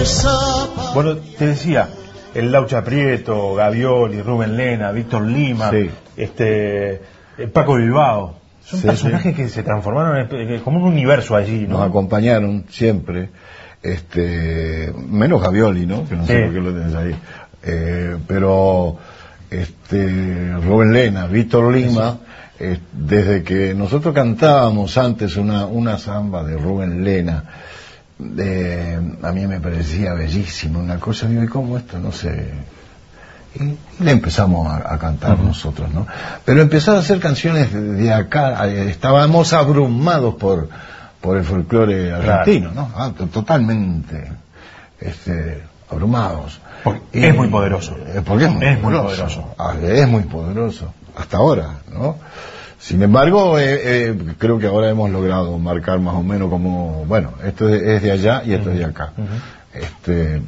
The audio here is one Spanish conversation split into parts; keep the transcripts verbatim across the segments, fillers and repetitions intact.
Bueno, te decía, el Laucha Prieto, Gavioli, Rubén Lena, Víctor Lima, sí. este Paco Bilbao, son sí, personajes sí. que se transformaron en, como un universo allí, ¿no? Nos acompañaron siempre, este, menos Gavioli, ¿no? Que no sí. sé por qué lo tenés ahí, eh, pero este, Rubén Lena, Víctor Lima, eh, desde que nosotros cantábamos antes una, una samba de Rubén Lena, Eh, a mí me parecía bellísimo, una cosa, digo, ¿y cómo esto? No sé. Y, y le empezamos a, a cantar uh-huh. nosotros, ¿no? Pero empezar a hacer canciones de, de acá, eh, estábamos abrumados por por el folclore argentino, claro. ¿no? Ah, totalmente este, abrumados. Porque y, es muy poderoso. Eh, porque es muy es poderoso. Muy poderoso. Ah, es muy poderoso, hasta ahora, ¿no? Sin embargo, eh, eh, creo que ahora hemos logrado marcar más o menos como, bueno, esto es de allá y esto uh-huh. es de acá. Uh-huh. Este,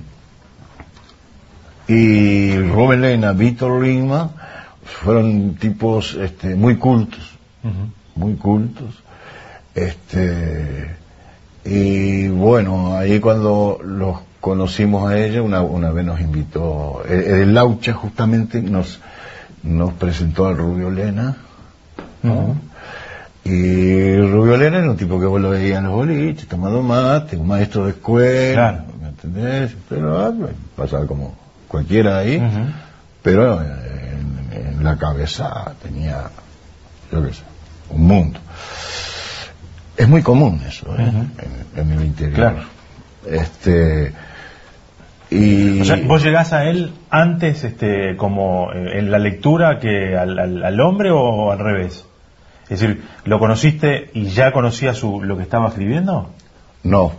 y Rubén Lena, Víctor Lima, fueron tipos este, muy cultos, uh-huh. muy cultos. Este, y bueno, ahí cuando los conocimos a ellos, una, una vez nos invitó, el, el Laucha justamente nos, nos presentó al Rubio Lena. ¿no? Uh-huh. Y Rubio Lena era un tipo que vos lo veías en los boliches, tomando mate, un maestro de escuela, claro. ¿me entendés? Pero ah, pasaba como cualquiera ahí, uh-huh. pero en, en la cabeza tenía, yo qué sé, un mundo. Es muy común eso, ¿eh? Uh-huh. en, en el interior. Claro. Este... Y... O sea, vos llegás a él antes, este, como eh, en la lectura que al, al, al hombre o al revés. Es decir, ¿lo conociste y ya conocías su, lo que estaba escribiendo? No.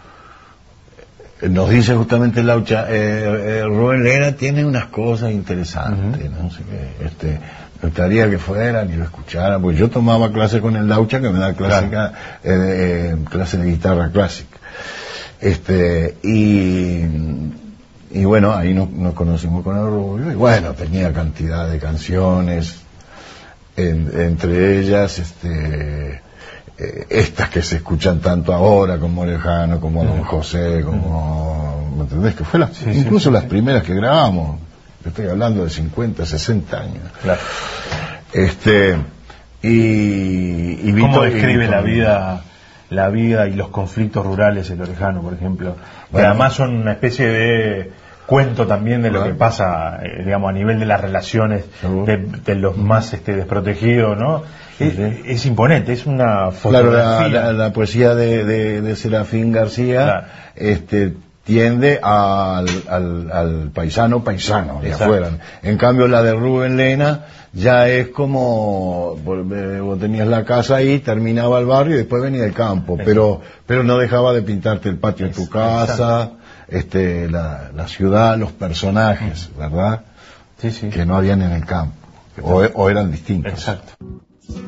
Nos dice justamente Laucha, eh, eh, Rubén Lena tiene unas cosas interesantes, uh-huh. no sé qué, este, me gustaría que fueran y lo escucharan, porque yo tomaba clases con el Laucha que me da clásica, claro. eh, eh, clases de guitarra clásica. Este, y, y bueno, ahí nos, nos conocimos con el Rubio, y bueno, tenía cantidad de canciones, en, entre ellas, este, eh, estas que se escuchan tanto ahora, como Lejano, como Don José, como, ¿me entendés? Que fue la, sí, incluso sí, las sí. primeras que grabamos, estoy hablando de cincuenta, sesenta años. Claro. Este, y, y ¿Cómo describe la vida? La vida y los conflictos rurales en Orejano, por ejemplo, que bueno, además son una especie de cuento también de lo claro. que pasa, eh, digamos, a nivel de las relaciones de, de los más este, desprotegidos, ¿no? Sí, es, sí. es imponente, es una fotografía. Claro, la, la, la poesía de, de, de Serafín García claro. este, tiende al, al, al paisano paisano de afuera. En cambio, la de Rubén Lena ya es como vos tenías la casa ahí, terminaba el barrio y después venía el campo, pero pero no dejaba de pintarte el patio de tu casa, este la, la ciudad, los personajes, ¿verdad? Sí, sí. Que no habían en el campo, o, o eran distintos. Exacto.